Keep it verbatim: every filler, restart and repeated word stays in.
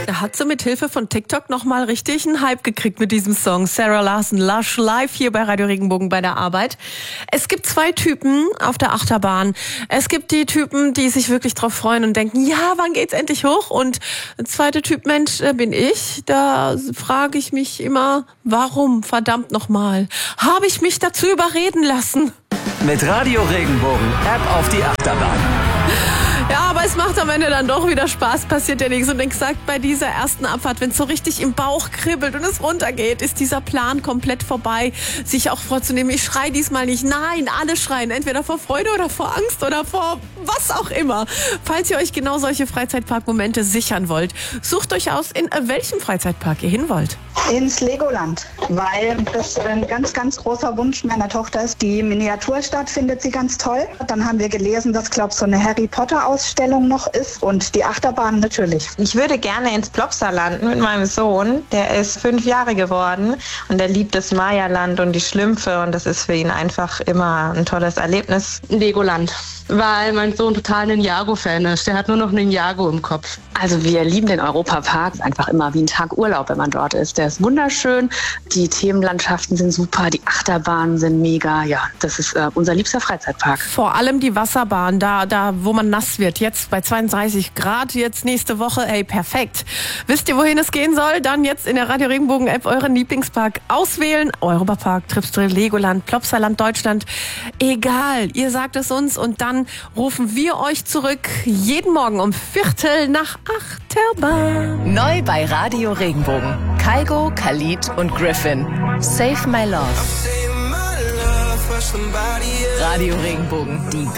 Er hat so mit Hilfe von TikTok nochmal richtig einen Hype gekriegt mit diesem Song. Sarah Larson, Lush, live hier bei Radio Regenbogen bei der Arbeit. Es gibt zwei Typen auf der Achterbahn. Es gibt die Typen, die sich wirklich drauf freuen und denken, ja, wann geht's endlich hoch? Und der zweite Typ Mensch äh, bin ich. Da frage ich mich immer, warum, verdammt nochmal, habe ich mich dazu überreden lassen? Mit Radio Regenbogen, App auf die Achterbahn. Ja, aber es macht am Ende dann doch wieder Spaß, passiert ja nichts. Und ich sag, bei dieser ersten Abfahrt, wenn es so richtig im Bauch kribbelt und es runtergeht, ist dieser Plan komplett vorbei, sich auch vorzunehmen, ich schrei diesmal nicht. Nein, alle schreien, entweder vor Freude oder vor Angst oder vor was auch immer. Falls ihr euch genau solche Freizeitparkmomente sichern wollt, sucht euch aus, in welchem Freizeitpark ihr hin wollt. Ins Legoland, weil das ein ganz, ganz großer Wunsch meiner Tochter ist. Die Miniaturstadt findet sie ganz toll. Dann haben wir gelesen, dass, glaube ich, so eine Harry Potter Ausstellung noch ist und die Achterbahn natürlich. Ich würde gerne ins Plopsaland mit meinem Sohn. Der ist fünf Jahre geworden und der liebt das Maya-Land und die Schlümpfe und das ist für ihn einfach immer ein tolles Erlebnis. Legoland, weil mein Sohn total ein Ninjago-Fan ist. Der hat nur noch Ninjago im Kopf. Also wir lieben den Europapark. Ist einfach immer wie ein Tag Urlaub, wenn man dort ist. Der ist wunderschön. Die Themenlandschaften sind super. Die Achterbahnen sind mega. Ja, das ist äh, unser liebster Freizeitpark. Vor allem die Wasserbahn, da, da, wo man nass wird. Jetzt bei zweiunddreißig Grad, jetzt nächste Woche. Ey, perfekt. Wisst ihr, wohin es gehen soll? Dann jetzt in der Radio Regenbogen App euren Lieblingspark auswählen. Europapark, Tripsdrill, Legoland, Plopsaland, Deutschland. Egal, ihr sagt es uns und dann rufen wir euch zurück. Jeden Morgen um Viertel nach Achterbahn. Neu bei Radio Regenbogen. Kygo, Khalid und Griffin. Save My Love. Radio Regenbogen, die